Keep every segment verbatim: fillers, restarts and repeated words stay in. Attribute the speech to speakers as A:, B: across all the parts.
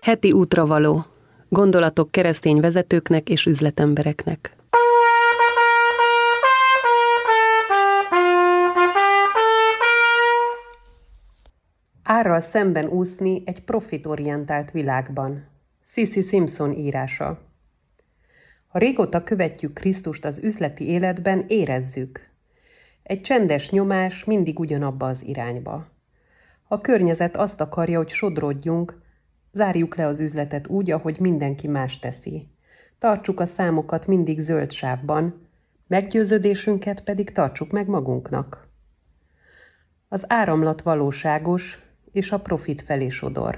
A: Heti útravaló. Gondolatok keresztény vezetőknek és üzletembereknek. Árral szemben úszni egy profitorientált világban. Sissy Simpson írása. Ha régóta követjük Krisztust az üzleti életben, érezzük. Egy csendes nyomás mindig ugyanabba az irányba. A környezet azt akarja, hogy sodródjunk, zárjuk le az üzletet úgy, ahogy mindenki más teszi. Tartsuk a számokat mindig zöld sávban, meggyőződésünket pedig tartsuk meg magunknak. Az áramlat valóságos, és a profit felé sodor.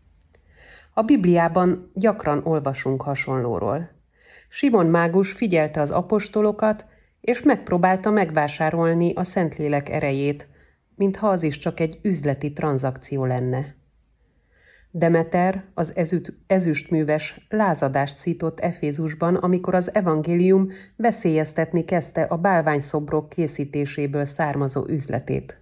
A: A Bibliában gyakran olvasunk hasonlóról. Simon mágus figyelte az apostolokat, és megpróbálta megvásárolni a Szentlélek erejét, mintha az is csak egy üzleti tranzakció lenne. Demeter, az ezüst, ezüstműves lázadást szított Efézusban, amikor az evangélium veszélyeztetni kezdte a bálványszobrok készítéséből származó üzletét.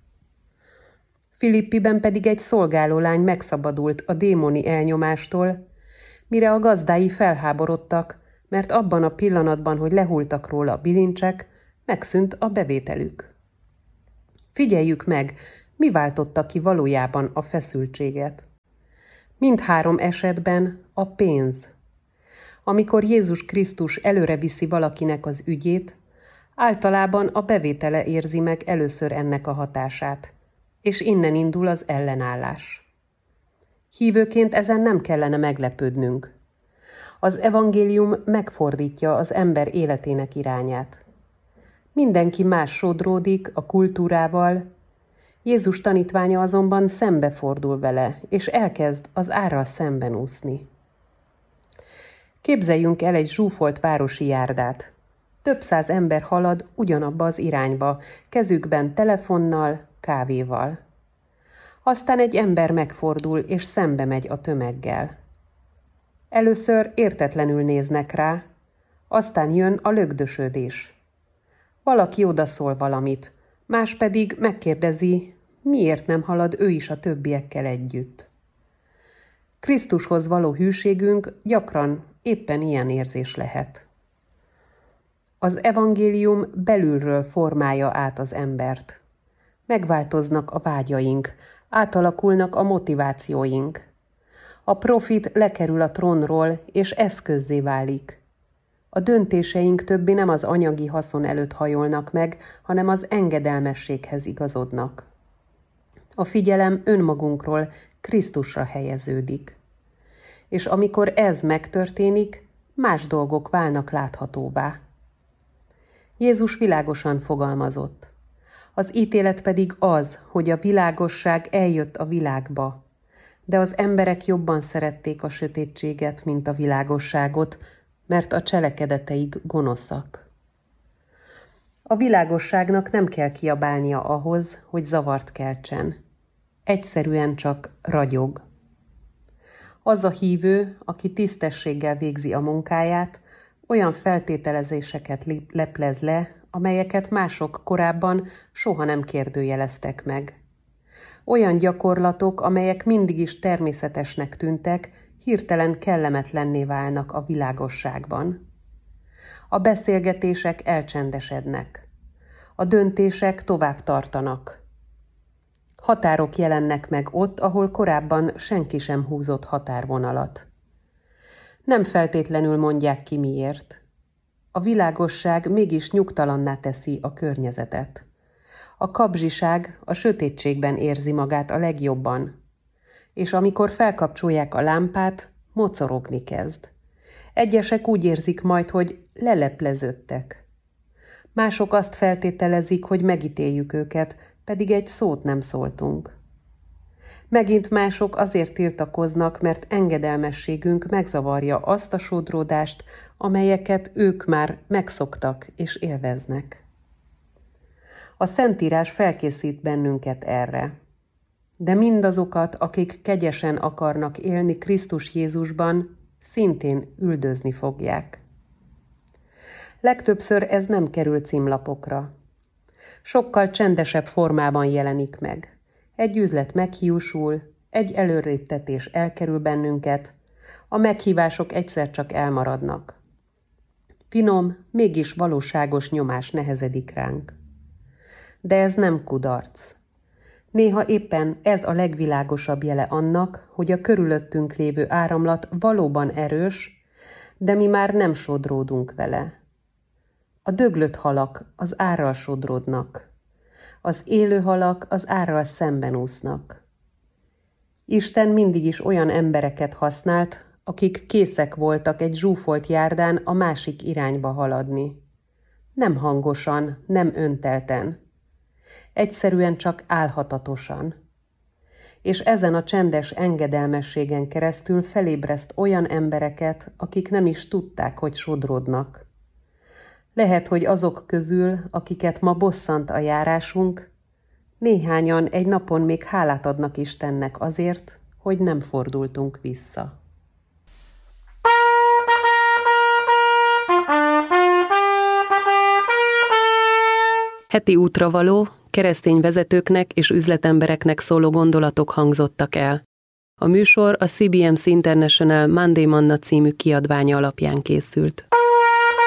A: Filippiben pedig egy szolgálólány megszabadult a démoni elnyomástól, mire a gazdái felháborodtak, mert abban a pillanatban, hogy lehultak róla a bilincsek, megszűnt a bevételük. Figyeljük meg, mi váltotta ki valójában a feszültséget. Mindhárom esetben a pénz. Amikor Jézus Krisztus előre viszi valakinek az ügyét, általában a bevétele érzi meg először ennek a hatását, és innen indul az ellenállás. Hívőként ezen nem kellene meglepődnünk. Az evangélium megfordítja az ember életének irányát. Mindenki más sodródik a kultúrával, Jézus tanítványa azonban szembefordul vele, és elkezd az árral szemben úszni. Képzeljünk el egy zsúfolt városi járdát. Több száz ember halad ugyanabba az irányba, kezükben telefonnal, kávéval. Aztán egy ember megfordul, és szembe megy a tömeggel. Először értetlenül néznek rá, aztán jön a lögdösödés. Valaki odaszól valamit, más pedig megkérdezi, miért nem halad ő is a többiekkel együtt. Krisztushoz való hűségünk gyakran éppen ilyen érzés lehet. Az evangélium belülről formálja át az embert. Megváltoznak a vágyaink, átalakulnak a motivációink. A profit lekerül a trónról, és eszközzé válik. A döntéseink többé nem az anyagi haszon előtt hajolnak meg, hanem az engedelmességhez igazodnak. A figyelem önmagunkról Krisztusra helyeződik. És amikor ez megtörténik, más dolgok válnak láthatóvá. Jézus világosan fogalmazott. Az ítélet pedig az, hogy a világosság eljött a világba, de az emberek jobban szerették a sötétséget, mint a világosságot, mert a cselekedeteik gonoszak. A világosságnak nem kell kiabálnia ahhoz, hogy zavart keltsen. Egyszerűen csak ragyog. Az a hívő, aki tisztességgel végzi a munkáját, olyan feltételezéseket leplez le, amelyeket mások korábban soha nem kérdőjeleztek meg. Olyan gyakorlatok, amelyek mindig is természetesnek tűntek, hirtelen kellemetlenné válnak a világosságban. A beszélgetések elcsendesednek. A döntések tovább tartanak. Határok jelennek meg ott, ahol korábban senki sem húzott határvonalat. Nem feltétlenül mondják ki miért. A világosság mégis nyugtalanná teszi a környezetet. A kapzsiság a sötétségben érzi magát a legjobban, és amikor felkapcsolják a lámpát, mocorogni kezd. Egyesek úgy érzik majd, hogy lelepleződtek. Mások azt feltételezik, hogy megítéljük őket, pedig egy szót nem szóltunk. Megint mások azért tiltakoznak, mert engedelmességünk megzavarja azt a sodródást, amelyeket ők már megszoktak és élveznek. A Szentírás felkészít bennünket erre. De mindazokat, akik kegyesen akarnak élni Krisztus Jézusban, szintén üldözni fogják. Legtöbbször ez nem kerül címlapokra. Sokkal csendesebb formában jelenik meg. Egy üzlet meghiúsul, egy előreléptetés elkerül bennünket, A meghívások egyszer csak elmaradnak. Finom, mégis valóságos nyomás nehezedik ránk. De ez nem kudarc. Néha éppen ez a legvilágosabb jele annak, hogy a körülöttünk lévő áramlat valóban erős, de mi már nem sodródunk vele. A döglött halak az árral sodródnak. Az élő halak az árral szemben úsznak. Isten mindig is olyan embereket használt, akik készek voltak egy zsúfolt járdán a másik irányba haladni. Nem hangosan, nem öntelten. Egyszerűen csak álhatatosan. És ezen a csendes engedelmességen keresztül felébreszt olyan embereket, akik nem is tudták, hogy sodródnak. Lehet, hogy azok közül, akiket ma bosszant a járásunk, néhányan egy napon még hálát adnak Istennek azért, hogy nem fordultunk vissza.
B: Heti útravaló, keresztény vezetőknek és üzletembereknek szóló gondolatok hangzottak el. A műsor a cé bé em cé International Monday Manna című kiadványa alapján készült.